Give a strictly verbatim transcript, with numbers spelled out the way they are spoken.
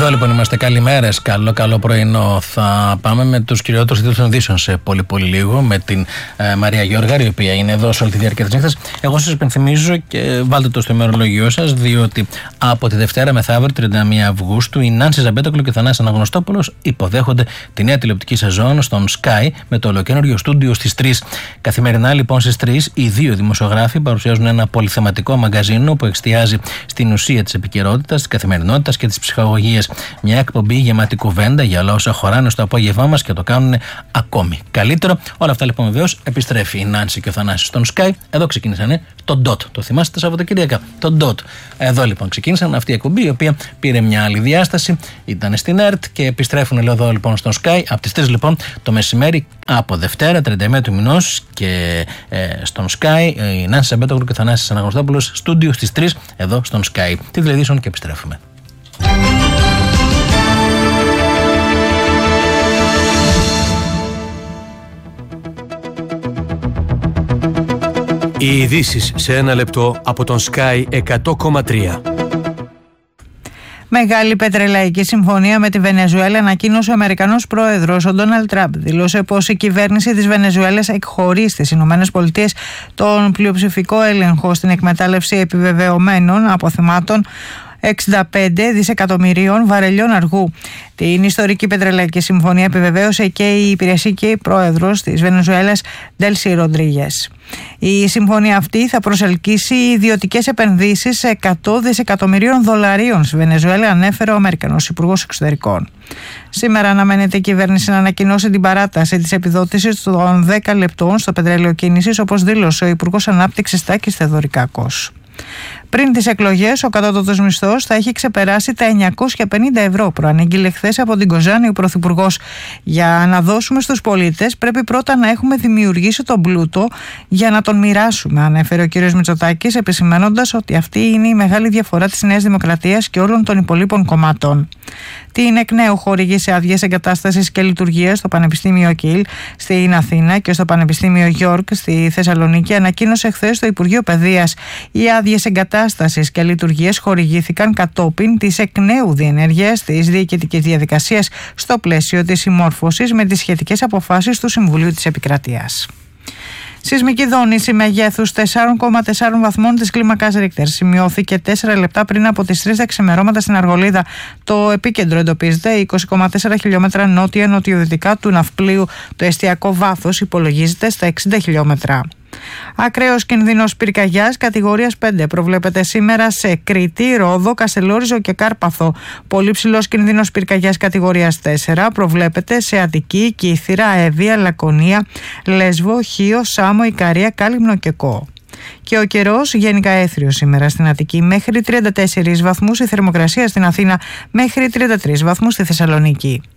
Εδώ λοιπόν είμαστε. Καλημέρες, καλό καλό πρωινό. Θα πάμε με τους κυριότερους τίτλους των ειδήσεων σε πολύ πολύ λίγο με την ε, Μαρία Γιώργαρη, η οποία είναι εδώ σε όλη τη διάρκεια της νύχτας. Εγώ σας υπενθυμίζω και βάλτε το στο ημερολόγιό σας, διότι από τη Δευτέρα μεθαύριο, τριάντα μία Αυγούστου, η Νάνση Ζαμπέτοκλου και ο Θανάσης Αναγνωστόπουλος υποδέχονται τη νέα τηλεοπτική σεζόν στον Sky με το ολοκαίνουργιο στούντιο στις τρεις. Καθημερινά λοιπόν στις τρεις οι δύο δημοσιογράφοι παρουσιάζουν ένα πολυθεματικό μαγκαζίνο που εστιάζει στην ουσία της επικαιρότητας, της καθημερινότητας και της ψυχαγωγίας. Μια εκπομπή γεμάτη κουβέντα για όλα όσα χωράνε στο απόγευμά μας και το κάνουν ακόμη καλύτερο. Όλα αυτά λοιπόν βεβαίως επιστρέφει η Νάνση και ο Θανάσης στον Sky. Εδώ ξεκίνησανε το Dot. Το θυμάστε τα Σαββατοκύριακα. Το Dot. Εδώ λοιπόν ξεκίνησαν αυτή η εκπομπή, η οποία πήρε μια άλλη διάσταση. Ήταν στην ΕΡΤ και επιστρέφουν εδώ λοιπόν στον Sky. Από τις τρεις λοιπόν το μεσημέρι από Δευτέρα, τριάντα μία του μηνός και ε, στον Sky. Η Νάνση Ζαμπέτοκλου και ο Θανάσης Αναγνωστόπουλος στούντιο στις τρεις εδώ στον Sky. Τι τηλεδίσεων και επιστρέφουμε. Οι ειδήσεις σε ένα λεπτό από τον Sky εκατό κόμμα τρία. Μεγάλη πετρελαϊκή συμφωνία με τη Βενεζουέλα ανακοίνωσε ο Αμερικανός πρόεδρος, ο Ντόναλντ Τραμπ. Δήλωσε πως η κυβέρνηση της Βενεζουέλας εκχωρεί στις Ηνωμένες Πολιτείες τον πλειοψηφικό έλεγχο στην εκμετάλλευση επιβεβαιωμένων αποθεμάτων εξήντα πέντε δισεκατομμυρίων βαρελιών αργού. Την ιστορική πετρελαϊκή συμφωνία επιβεβαίωσε και η υπηρεσιακή πρόεδρος της Βενεζουέλας, Ντέλσι Ροντρίγες. Η συμφωνία αυτή θα προσελκύσει ιδιωτικές επενδύσεις εκατό δισεκατομμυρίων δολαρίων στη Βενεζουέλα, ανέφερε ο Αμερικανός Υπουργός Εξωτερικών. Σήμερα αναμένεται η κυβέρνηση να ανακοινώσει την παράταση της επιδότησης των δέκα λεπτών στο πετρέλαιο κίνησης, όπως δήλωσε ο Υπουργός Ανάπτυξης Τάκης Θεοδωρικάκος. Πριν τις εκλογές, ο κατώτατος μισθός θα έχει ξεπεράσει τα εννιακόσια πενήντα ευρώ. Προανήγγειλε χθες από την Κοζάνη ο Πρωθυπουργός. Για να δώσουμε στους πολίτες, πρέπει πρώτα να έχουμε δημιουργήσει τον πλούτο για να τον μοιράσουμε, ανέφερε ο κ. Μητσοτάκης, επισημαίνοντας ότι αυτή είναι η μεγάλη διαφορά της Νέας Δημοκρατίας και όλων των υπολείπων κομμάτων. Την εκ νέου χορήγησε άδειες εγκατάστασης και λειτουργίας στο Πανεπιστήμιο Κιλ στην Αθήνα και στο Πανεπιστήμιο Γιόρκ στη Θεσσαλονίκη, ανακοίνωσε χθες το Υπουργείο Παιδείας. Οι άδειες εγκατάστασης και λειτουργίας χορηγήθηκαν κατόπιν της εκ νέου διενέργειας της διοικητικής διαδικασίας στο πλαίσιο της συμμόρφωσης με τις σχετικές αποφάσεις του Συμβουλίου της Επικρατείας. Σεισμική δόνηση μεγέθους τέσσερα κόμμα τέσσερα βαθμών της κλίμακας Ρίχτερ σημειώθηκε τέσσερα λεπτά πριν από τις τρεις τα ξημερώματα στην Αργολίδα. Το επίκεντρο εντοπίζεται είκοσι κόμμα τέσσερα χιλιόμετρα νότια-νοτιοδυτικά του ναυπλίου. Το εστιακό βάθος υπολογίζεται στα εξήντα χιλιόμετρα. Ακραίος κινδύνος πυρκαγιάς κατηγορίας πέντε προβλέπεται σήμερα σε Κρήτη, Ρόδο, Καστελόριζο και Κάρπαθο. Πολύ ψηλός κινδύνος πυρκαγιάς κατηγορίας τέσσερα προβλέπεται σε Αττική, Κύθυρα, Εύβοια, Λακωνία, Λέσβο, Χίο, Σάμο, Ικαρία, Κάλυμνο και Κό. Και ο καιρός γενικά έθριος σήμερα στην Αττική μέχρι τριάντα τέσσερις βαθμούς, η θερμοκρασία στην Αθήνα μέχρι τριάντα τρεις βαθμούς στη Θεσσαλονίκη.